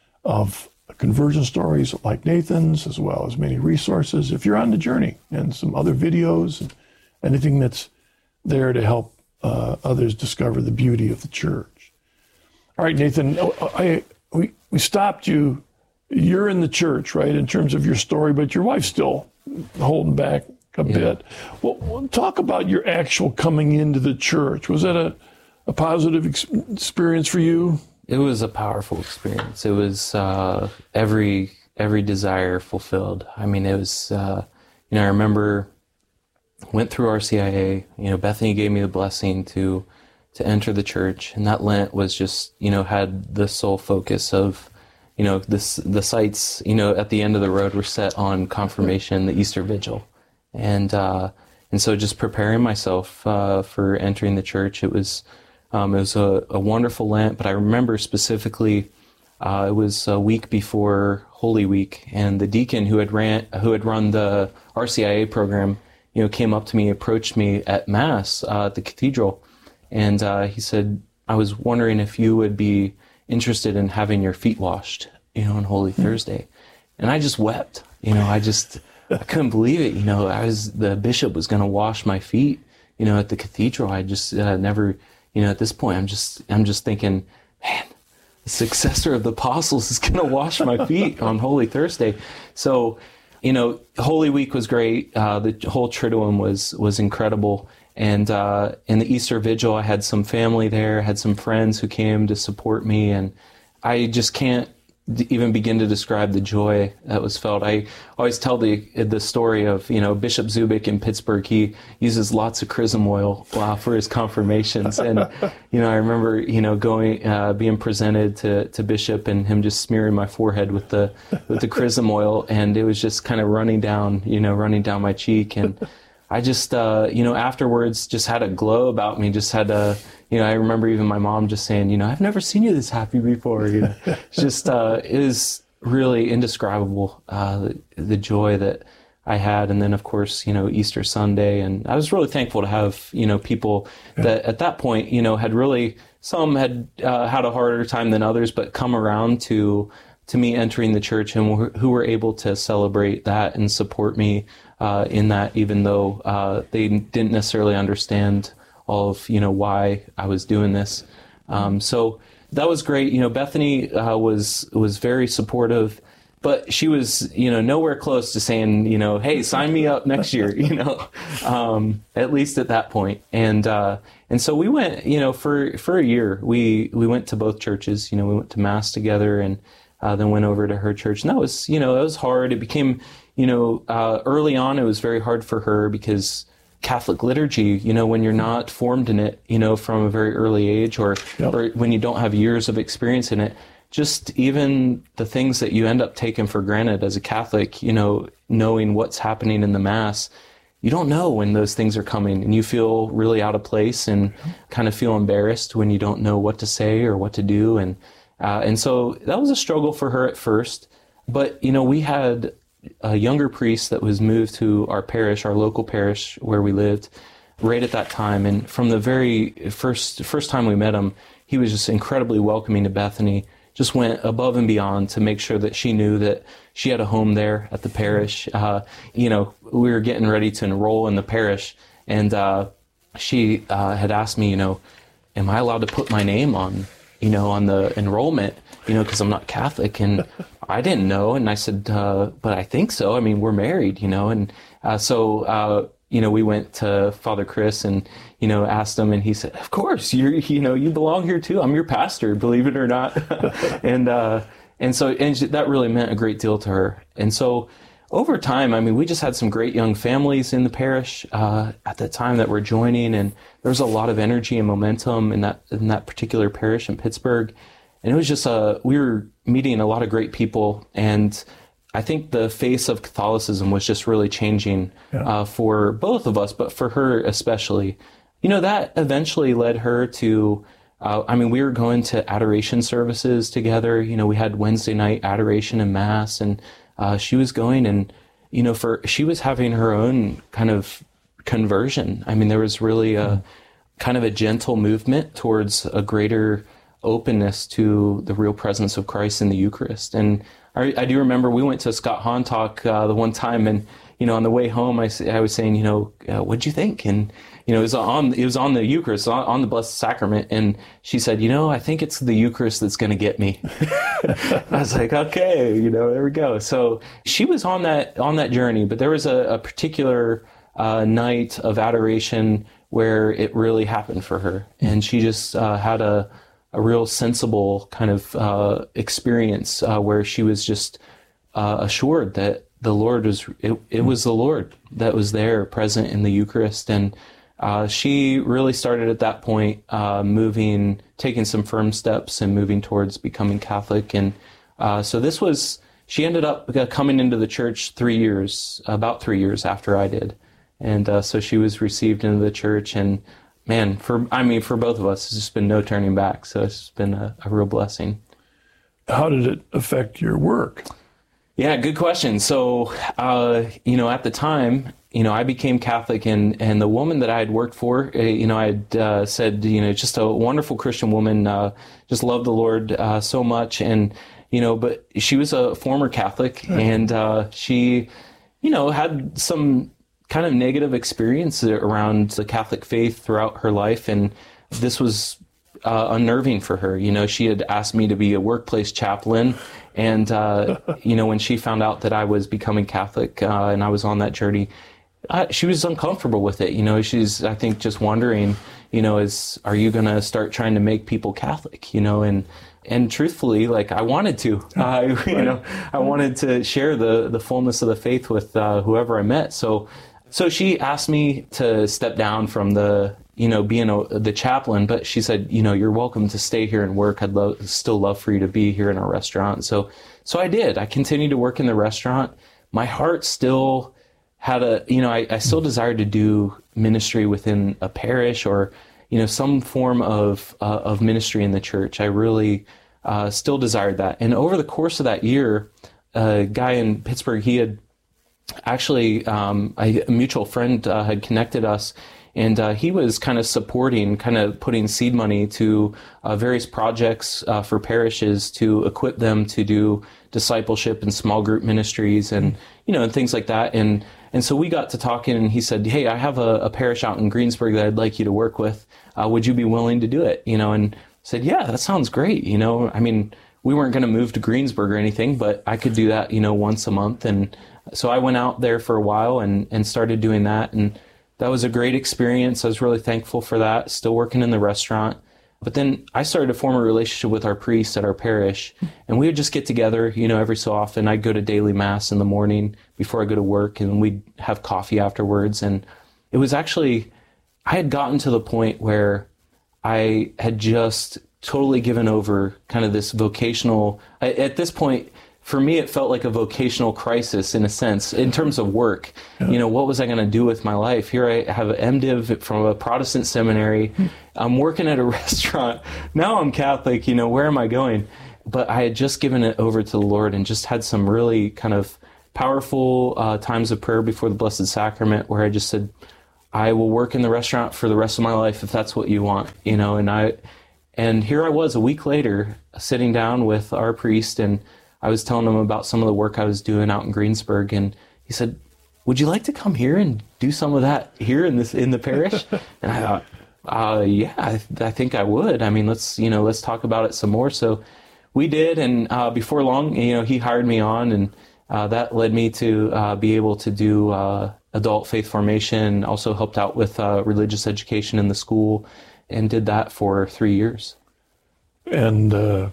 of conversion stories like Nathan's, as well as many resources if you're on the journey, and some other videos and anything that's there to help uh, others discover the beauty of the church. All right, Nathan, I, we, we stopped you. You're in the church, right, in terms of your story, but your wife's still holding back a yeah. bit. Well, talk about your actual coming into the church. Was that a, a positive ex- experience for you? It was a powerful experience. It was uh, every every desire fulfilled. I mean, it was, uh, you know, I remember went through R C I A, you know, Bethany gave me the blessing to to enter the church, and that Lent was just, you know, had the sole focus of, you know, this, the sights, you know, at the end of the road were set on confirmation, the Easter Vigil. And uh, and so just preparing myself uh, for entering the church, it was um, it was a, a wonderful Lent. But I remember specifically, uh, it was a week before Holy Week, and the deacon who had ran who had run the R C I A program, you know, came up to me, approached me at Mass uh, at the cathedral, and uh, he said, "I was wondering if you would be interested in having your feet washed, you know, on Holy mm-hmm. Thursday." And I just wept. You know, I just, I couldn't believe it. You know, I was, the bishop was going to wash my feet, you know, at the cathedral. I just uh, never, you know, at this point, I'm just, I'm just thinking, man, the successor of the apostles is going to wash my feet on Holy Thursday. So, you know, Holy Week was great. Uh, the whole Triduum was, was incredible. And uh, in the Easter Vigil, I had some family there, had some friends who came to support me, and I just can't d- even begin to describe the joy that was felt. I always tell the the story of, you know, Bishop Zubik in Pittsburgh. He uses lots of chrism oil uh, for his confirmations, and you know, I remember, you know, going uh, being presented to, to Bishop and him just smearing my forehead with the with the chrism oil, and it was just kind of running down, you know, running down my cheek. And I just, uh, you know, afterwards just had a glow about me, just had a, you know, I remember even my mom just saying, you know, "I've never seen you this happy before." You know, it's just, uh, it is really indescribable, uh, the, the joy that I had. And then, of course, you know, Easter Sunday. And I was really thankful to have, you know, people yeah. that at that point, you know, had really, some had uh, had a harder time than others, but come around to to me entering the church, and who were able to celebrate that and support me uh, in that, even though uh, they didn't necessarily understand all of, you know, why I was doing this. Um, so that was great. You know, Bethany uh, was was very supportive, but she was, you know, nowhere close to saying, you know, "Hey, sign me up next year," you know, um, at least at that point. And uh, and so we went, you know, for for a year. We we went to both churches. You know, we went to Mass together, and Uh, then went over to her church. And that was, you know, it was hard. It became, you know, uh, early on, it was very hard for her because Catholic liturgy, you know, when you're not formed in it, you know, from a very early age, or, yep. or when you don't have years of experience in it, just even the things that you end up taking for granted as a Catholic, you know, knowing what's happening in the Mass, you don't know when those things are coming, and you feel really out of place and kind of feel embarrassed when you don't know what to say or what to do. And uh, and so that was a struggle for her at first. But, you know, we had a younger priest that was moved to our parish, our local parish where we lived, right at that time. And from the very first first time we met him, he was just incredibly welcoming to Bethany, just went above and beyond to make sure that she knew that she had a home there at the parish. Uh, you know, we were getting ready to enroll in the parish, and uh, she uh, had asked me, you know, am I allowed to put my name on, you know, on the enrollment, you know, because I'm not Catholic? And I didn't know. And I said, uh, but I think so. I mean, we're married, you know. And uh, so, uh, you know, we went to Father Chris and, you know, asked him, and he said, of course, you're, you know, you belong here too. I'm your pastor, believe it or not. and, uh, and so, and that really meant a great deal to her. And so over time, I mean, we just had some great young families in the parish, uh, at the time that were joining, and there was a lot of energy and momentum in that, in that particular parish in Pittsburgh. And it was just, uh, we were meeting a lot of great people, and I think the face of Catholicism was just really changing yeah. uh, for both of us, but for her especially. You know, that eventually led her to, uh, I mean, we were going to adoration services together. You know, we had Wednesday night adoration and Mass, and uh, she was going, and, you know, for she was having her own kind of conversion. I mean, there was really a kind of a gentle movement towards a greater openness to the real presence of Christ in the Eucharist. And I, I do remember we went to Scott Hahn talk uh, the one time, and, you know, on the way home, I, I was saying, you know, uh, what'd you think? And, you know, it was on, it was on the Eucharist, on, on the Blessed Sacrament. And she said, you know, I think it's the Eucharist that's going to get me. I was like, okay, you know, there we go. So she was on that, on that journey, but there was a, a particular uh, night of adoration where it really happened for her. And she just uh, had a, a real sensible kind of uh, experience uh, where she was just uh, assured that the Lord was, it, it was the Lord that was there present in the Eucharist. And uh, she really started at that point uh, moving, taking some firm steps and moving towards becoming Catholic. And uh, so this was, she ended up coming into the church three years, about three years after I did. And uh, so she was received into the church, and man, for I mean, for both of us, it's just been no turning back. So it's been a, a real blessing. How did it affect your work? Yeah, good question. So, uh, you know, at the time, you know, I became Catholic, and, and the woman that I had worked for, uh, you know, I had uh, said, you know, just a wonderful Christian woman, uh, just loved the Lord uh, so much. And, you know, but she was a former Catholic, mm-hmm. and uh, she, you know, had some kind of negative experience around the Catholic faith throughout her life. And this was uh, unnerving for her. You know, she had asked me to be a workplace chaplain. And, uh, you know, when she found out that I was becoming Catholic uh, and I was on that journey, uh, she was uncomfortable with it. You know, she's, I think, just wondering, you know, is, are you going to start trying to make people Catholic, you know? And, and truthfully, like, I wanted to, uh, you know, I wanted to share the, the fullness of the faith with uh, whoever I met. So, so she asked me to step down from the, you know, being a, the chaplain, but she said, you know, you're welcome to stay here and work. I'd love, still love for you to be here in our restaurant. So, so I did. I continued to work in the restaurant. My heart still had a, you know, I, I still desired to do ministry within a parish or, you know, some form of, uh, of ministry in the church. I really uh, still desired that. And over the course of that year, a guy in Pittsburgh, he had actually, um, I, a mutual friend uh, had connected us, and uh, he was kind of supporting, kind of putting seed money to uh, various projects uh, for parishes to equip them to do discipleship and small group ministries and, you know, and things like that. And and so we got to talking, and he said, hey, I have a, a parish out in Greensburg that I'd like you to work with. Uh, would you be willing to do it? You know, and I said, yeah, that sounds great. You know, I mean, we weren't going to move to Greensburg or anything, but I could do that, you know, once a month. And so I went out there for a while and, and started doing that. And that was a great experience. I was really thankful for that, still working in the restaurant. But then I started to form a relationship with our priest at our parish, and we would just get together, you know, every so often. I'd go to daily Mass in the morning before I go to work, and we'd have coffee afterwards. And it was actually, I had gotten to the point where I had just totally given over kind of this vocational, I, at this point, for me, it felt like a vocational crisis in a sense, in terms of work. Yeah. You know, what was I going to do with my life? Here I have an MDiv from a Protestant seminary. I'm working at a restaurant. Now I'm Catholic. You know, where am I going? But I had just given it over to the Lord and just had some really kind of powerful uh, times of prayer before the Blessed Sacrament where I just said, I will work in the restaurant for the rest of my life if that's what you want. You know, and I, and here I was a week later sitting down with our priest, and I was telling him about some of the work I was doing out in Greensburg, and he said, would you like to come here and do some of that here in this in the parish? And I thought, uh, yeah, I, I think I would. I mean, let's, you know, let's talk about it some more. So we did, and uh, before long, you know, he hired me on, and uh, that led me to uh, be able to do uh, adult faith formation, also helped out with uh, religious education in the school, and did that for three years. And uh,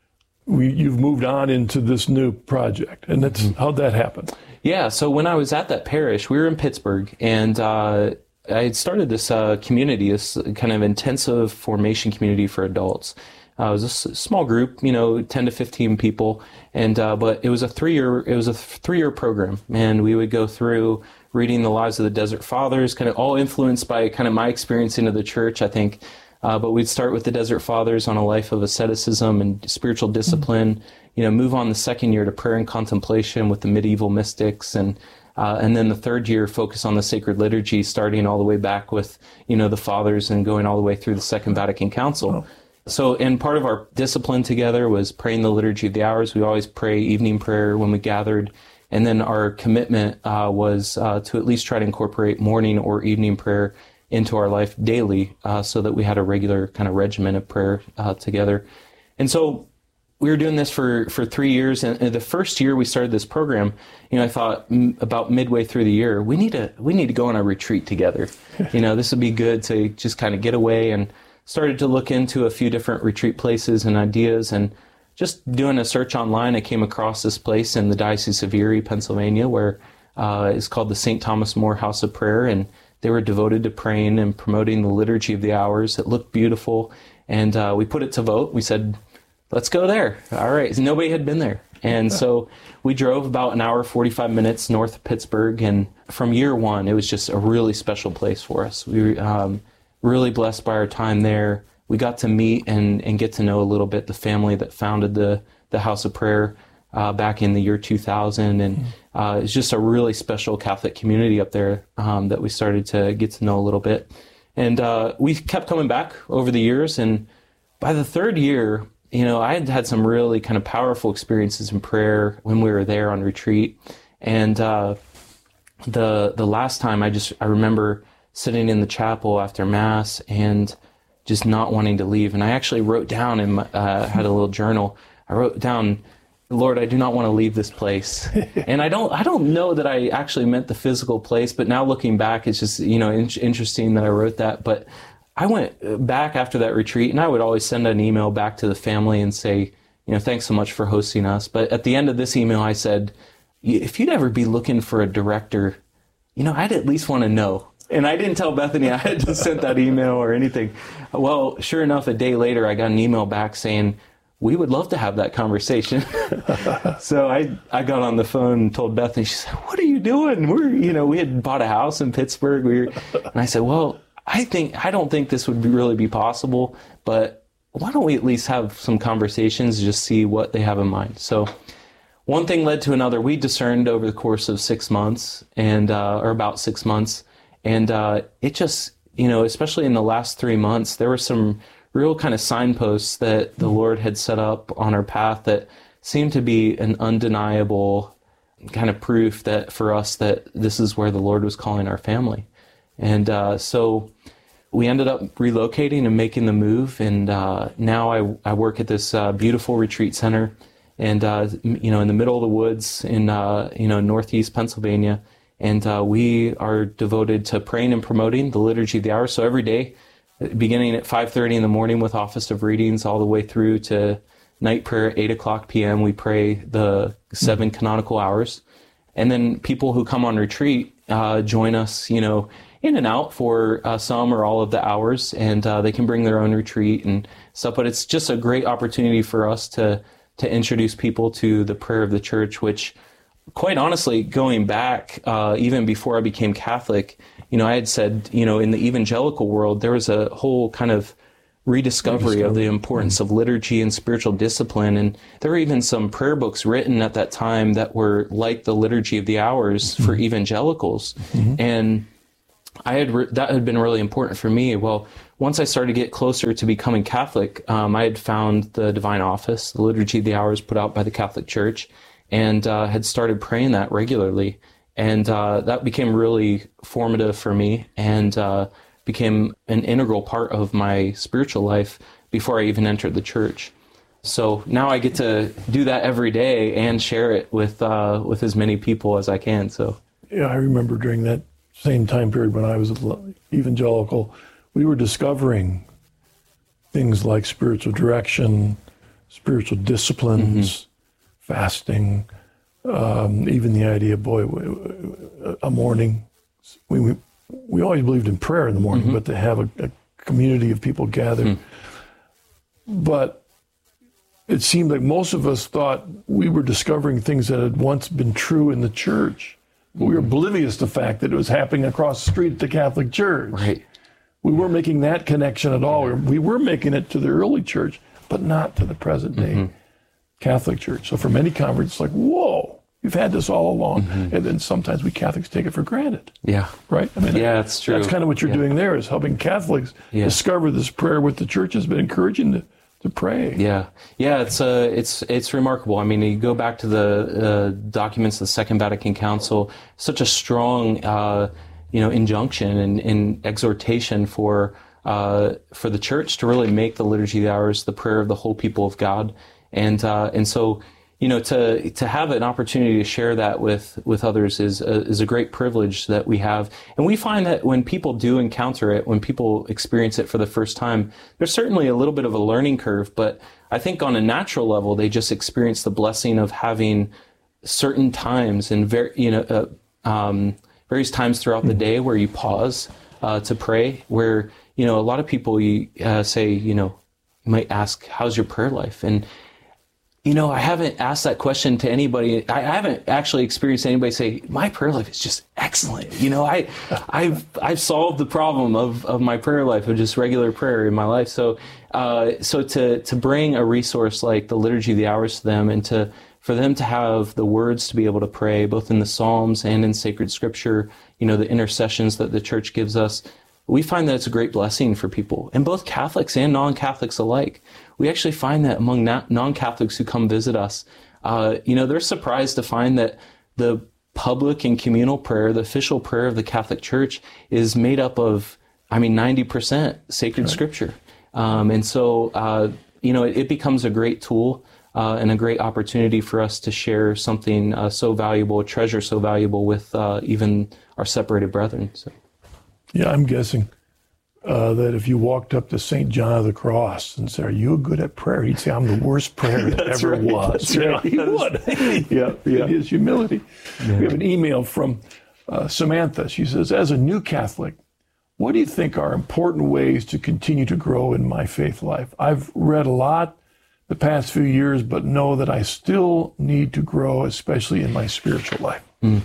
we, you've moved on into this new project, and that's, mm-hmm. how'd that happen? Yeah, so when I was at that parish, we were in Pittsburgh, and uh, I had started this uh, community, this kind of intensive formation community for adults. Uh, it was a s- small group, you know, ten to fifteen people, and uh, but it was a three-year it was a three-year program, and we would go through reading the lives of the Desert Fathers, kind of all influenced by kind of my experience into the church, I think. Uh, but we'd start with the Desert Fathers on a life of asceticism and spiritual discipline. Mm-hmm. You know, move on the second year to prayer and contemplation with the medieval mystics, and uh, and then the third year focus on the sacred liturgy, starting all the way back with, you know, the Fathers and going all the way through the Second Vatican Council. Oh. So, and part of our discipline together was praying the Liturgy of the Hours. We always pray evening prayer when we gathered. And then our commitment uh, was uh, to at least try to incorporate morning or evening prayer into our life daily, uh, so that we had a regular kind of regimen of prayer uh, together. And so we were doing this for, for three years. And, and the first year we started this program, you know, I thought m- about midway through the year, we need to, we need to go on a retreat together. You know, this would be good to just kind of get away, and started to look into a few different retreat places and ideas. And just doing a search online, I came across this place in the Diocese of Erie, Pennsylvania, where uh, it's called the Saint Thomas More House of Prayer. And they were devoted to praying and promoting the Liturgy of the Hours. It looked beautiful. And uh, we put it to vote. We said, let's go there. All right. Nobody had been there. And so we drove about an hour, forty-five minutes north of Pittsburgh. And from year one, it was just a really special place for us. We were um, really blessed by our time there. We got to meet and, and get to know a little bit the family that founded the, the House of Prayer uh, back in the year two thousand. And uh, it's just a really special Catholic community up there um, that we started to get to know a little bit. And uh, we kept coming back over the years. And by the third year, you know, I had had some really kind of powerful experiences in prayer when we were there on retreat. And uh, the the last time, I just I remember sitting in the chapel after Mass and just not wanting to leave. And I actually wrote down in my, uh, had a little journal. I wrote down, Lord, I do not want to leave this place. And I don't, I don't know that I actually meant the physical place, but now looking back, it's just, you know, in- interesting that I wrote that. But I went back after that retreat, and I would always send an email back to the family and say, you know, thanks so much for hosting us. But at the end of this email, I said, if you'd ever be looking for a director, you know, I'd at least want to know. And I didn't tell Bethany I had just sent that email or anything. Well, sure enough, a day later, I got an email back saying, we would love to have that conversation. So I, I got on the phone and told Bethany. She said, what are you doing? We're, you know, we had bought a house in Pittsburgh. We were, and I said, well, I think, I don't think this would be, really be possible, but why don't we at least have some conversations, just see what they have in mind. So one thing led to another. We discerned over the course of six months and, uh, or about six months. And uh, it just, you know, especially in the last three months, there were some real kind of signposts that the Lord had set up on our path that seemed to be an undeniable kind of proof that for us that this is where the Lord was calling our family. And uh, so we ended up relocating and making the move. And uh, now I, I work at this uh, beautiful retreat center, and uh, you know, in the middle of the woods in uh, you know northeast Pennsylvania. And uh, we are devoted to praying and promoting the Liturgy of the Hours. So every day, beginning at five thirty in the morning with Office of Readings, all the way through to night prayer at eight o'clock p.m., we pray the seven canonical hours. And then people who come on retreat uh, join us, you know, in and out for uh, some or all of the hours, and uh, they can bring their own retreat and stuff. But it's just a great opportunity for us to to introduce people to the prayer of the church, which, quite honestly, going back, uh, even before I became Catholic, you know, I had said, you know, in the evangelical world, there was a whole kind of rediscovery of the importance of liturgy and spiritual discipline. And there were even some prayer books written at that time that were like the Liturgy of the Hours mm-hmm. for evangelicals. Mm-hmm. And I had re- that had been really important for me. Well, once I started to get closer to becoming Catholic, um, I had found the Divine Office, the Liturgy of the Hours put out by the Catholic Church, and uh, had started praying that regularly. And uh, that became really formative for me, and uh, became an integral part of my spiritual life before I even entered the church. So now I get to do that every day and share it with uh, with as many people as I can. So yeah, I remember during that same time period when I was evangelical, we were discovering things like spiritual direction, spiritual disciplines, mm-hmm. fasting, um, even the idea, boy, a morning. We, we We always believed in prayer in the morning, mm-hmm. but to have a, a community of people gathered. Mm-hmm. But it seemed like most of us thought we were discovering things that had once been true in the church. But we were oblivious to the fact that it was happening across the street at the Catholic Church. Right. We weren't making that connection at all. We were making it to the early church, but not to the present day mm-hmm. Catholic Church. So for many converts, it's like, whoa. We've had this all along, mm-hmm. and then sometimes we Catholics take it for granted. Yeah. Right? I mean, yeah, that's true. That's kind of what you're yeah. doing there, is helping Catholics yeah. discover this prayer, what the church has been encouraging to, to pray. Yeah. Yeah, it's uh, it's it's remarkable. I mean, you go back to the uh, documents of the Second Vatican Council, such a strong, uh, you know, injunction and, and exhortation for uh, for the church to really make the Liturgy of the Hours the prayer of the whole people of God, and uh, and so. You know, to to have an opportunity to share that with, with others is a, is a great privilege that we have. And we find that when people do encounter it, when people experience it for the first time, there's certainly a little bit of a learning curve, but I think on a natural level, they just experience the blessing of having certain times and very, you know, uh, um, various times throughout the day where you pause uh, to pray, where, you know, a lot of people you uh, say, you know, you might ask, how's your prayer life? And you know, I haven't asked that question to anybody. I haven't actually experienced anybody say, my prayer life is just excellent. You know, I, I've, I've solved the problem of, of my prayer life, of just regular prayer in my life. So, uh, so to, to bring a resource like the Liturgy of the Hours to them, and to, for them to have the words to be able to pray, both in the Psalms and in sacred scripture, you know, the intercessions that the church gives us, we find that it's a great blessing for people, and both Catholics and non-Catholics alike. We actually find that among non-Catholics who come visit us, uh, you know, they're surprised to find that the public and communal prayer, the official prayer of the Catholic Church, is made up of, I mean, ninety percent sacred right. scripture. Um, and so, uh, you know, it, it becomes a great tool uh, and a great opportunity for us to share something uh, so valuable, a treasure so valuable with uh, even our separated brethren. So. Yeah, I'm guessing uh, that if you walked up to Saint John of the Cross and said, are you good at prayer? He'd say, I'm the worst prayer that ever right. was. That's right. He would. yeah, yeah. In his humility. Yeah. We have an email from uh, Samantha. She says, as a new Catholic, what do you think are important ways to continue to grow in my faith life? I've read a lot the past few years, but know that I still need to grow, especially in my spiritual life. Mm.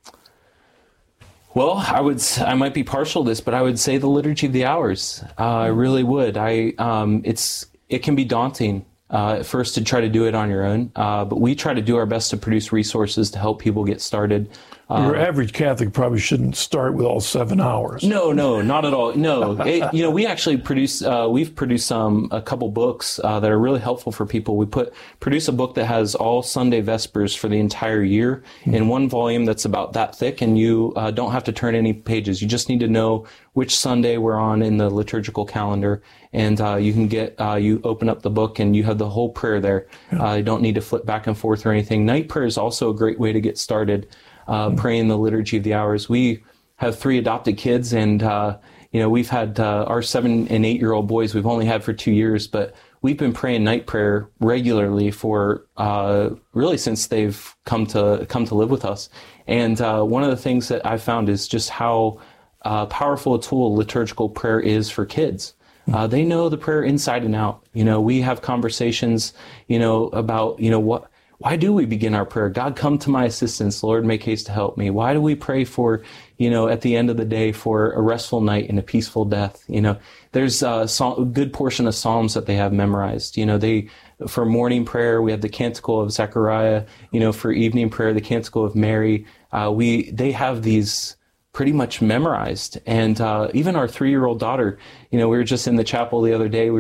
Well, I would, I might be partial to this, but I would say the Liturgy of the Hours. Uh, I really would. I, um, it's, it can be daunting uh, at first to try to do it on your own, uh, but we try to do our best to produce resources to help people get started. Your Uh, average Catholic probably shouldn't start with all seven hours. No, no, not at all. No, it, you know, we actually produce, uh, we've produced um, a couple books uh, that are really helpful for people. We put produce a book that has all Sunday Vespers for the entire year mm-hmm. in one volume that's about that thick, and you uh, don't have to turn any pages. You just need to know which Sunday we're on in the liturgical calendar, and uh, you can get, uh, you open up the book and you have the whole prayer there. Yeah. Uh, you don't need to flip back and forth or anything. Night prayer is also a great way to get started. Uh, mm-hmm. Praying the Liturgy of the Hours. We have three adopted kids, and uh, you know, we've had uh, our seven and eight year old boys we've only had for two years, but we've been praying night prayer regularly for uh, really since they've come to come to live with us. And uh, one of the things that I've found is just how uh, powerful a tool liturgical prayer is for kids. Uh, they know the prayer inside and out. You know, we have conversations, you know, about, you know, what, why do we begin our prayer? God, come to my assistance. Lord, make haste to help me. Why do we pray for, you know, at the end of the day for a restful night and a peaceful death? You know, there's a, a good portion of Psalms that they have memorized. You know, they, for morning prayer, we have the Canticle of Zechariah. You know, for evening prayer, the Canticle of Mary. Uh, we, they have these pretty much memorized. And uh, even our three-year-old daughter, you know, we were just in the chapel the other day. We